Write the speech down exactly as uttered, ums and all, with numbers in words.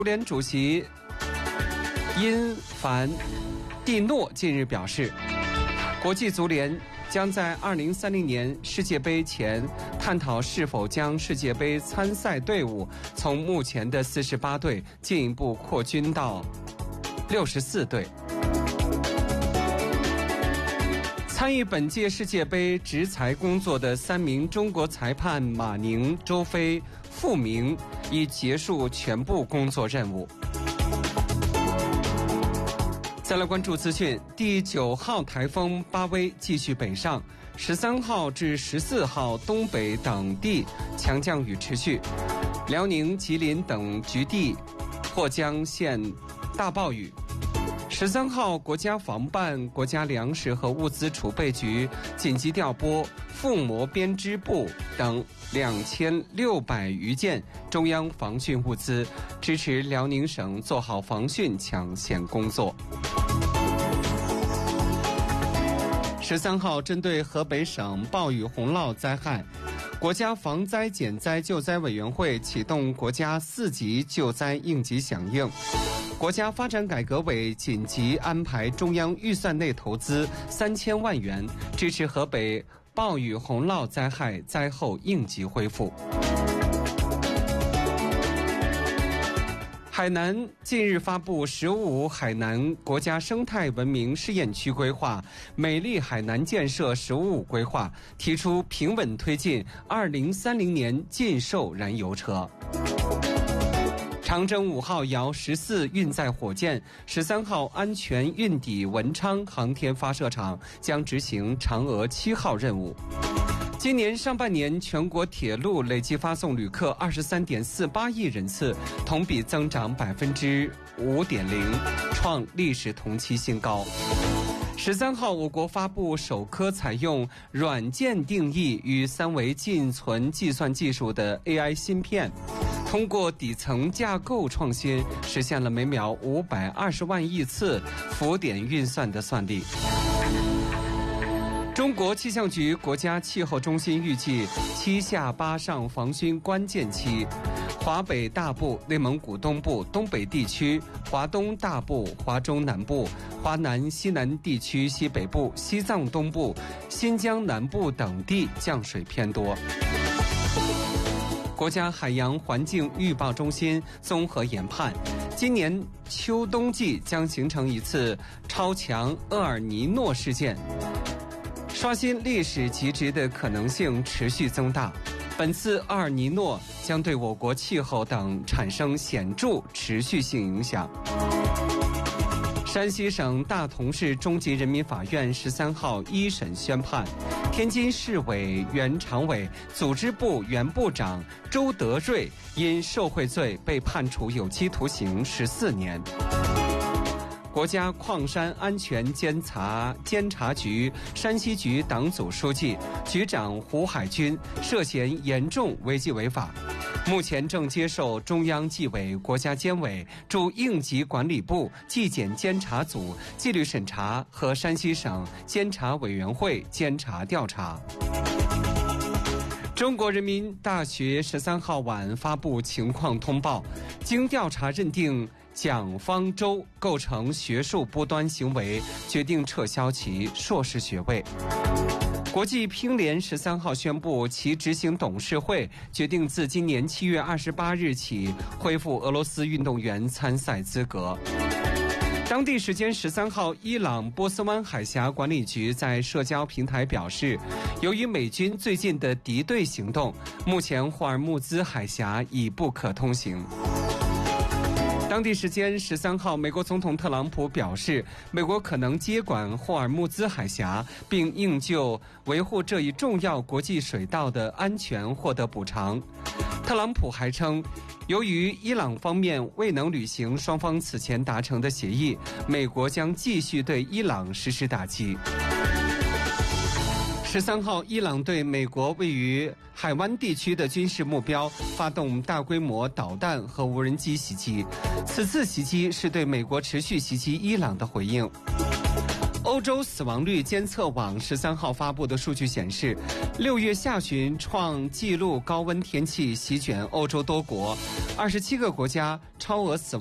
足联主席因凡蒂诺近日表示，国际足联将在二零三零年世界杯前探讨是否将世界杯参赛队伍从目前的四十八队进一步扩军到六十四队。参与本届世界杯执裁工作的三名中国裁判马宁、周飞、傅明已结束全部工作任务。再来关注资讯，第九号台风巴威继续北上，十三号至十四号东北等地强降雨持续，辽宁、吉林等局地或将现大暴雨。十三号，国家防办、国家粮食和物资储备局紧急调拨附模编织部等两千六百余件中央防汛物资，支持辽宁省做好防汛抢险工作。十三号，针对河北省暴雨洪涝灾害，国家防灾减灾救灾委员会启动国家四级救灾应急响应。国家发展改革委紧急安排中央预算内投资三千万元，支持河北暴雨洪涝灾害灾后应急恢复。海南近日发布《十五海南国家生态文明试验区规划》美丽海南建设“十五五”规划，提出平稳推进二零三零年禁售燃油车。长征五号遥十四运载火箭十三号安全运抵文昌航天发射场，将执行嫦娥七号任务。今年上半年，全国铁路累计发送旅客二十三点四八亿人次，同比增长百分之五点零，创历史同期新高。十三号，我国发布首颗采用软件定义与三维进存计算技术的 A I 芯片，通过底层架构创新，实现了每秒五百二十万亿次浮点运算的算力。中国气象局国家气候中心预计，七下八上防汛关键期，华北大部、内蒙古东部、东北地区、华东大部、华中南部、华南西南地区西北部、西藏东部、新疆南部等地降水偏多。国家海洋环境预报中心综合研判，今年秋冬季将形成一次超强厄尔尼诺事件，刷新历史极值的可能性持续增大。本次厄尔尼诺将对我国气候等产生显著持续性影响。山西省大同市中级人民法院十三号一审宣判，天津市委原常委、组织部原部长周德瑞因受贿罪被判处有期徒刑十四年。国家矿山安全监察监察局山西局党组书记、局长胡海军涉嫌严重违纪违法，目前正接受中央纪委国家监委驻应急管理部纪检监察组纪律审查和山西省监察委员会监察调查。中国人民大学十三号晚发布情况通报，经调查认定蒋方舟构成学术不端行为，决定撤销其硕士学位。国际乒联十三号宣布，其执行董事会决定自今年七月二十八日起恢复俄罗斯运动员参赛资格。当地时间十三号，伊朗波斯湾海峡管理局在社交平台表示，由于美军最近的敌对行动，目前霍尔木兹海峡已不可通行。当地时间十三号，美国总统特朗普表示，美国可能接管霍尔木兹海峡，并应就维护这一重要国际水道的安全获得补偿。特朗普还称，由于伊朗方面未能履行双方此前达成的协议，美国将继续对伊朗实施打击。十三号，伊朗对美国位于海湾地区的军事目标发动大规模导弹和无人机袭击，此次袭击是对美国持续袭击伊朗的回应。 欧洲死亡率监测网十三号发布的数据显示，六月下旬创纪录高温天气席卷欧洲多国，二十七个国家超额死亡。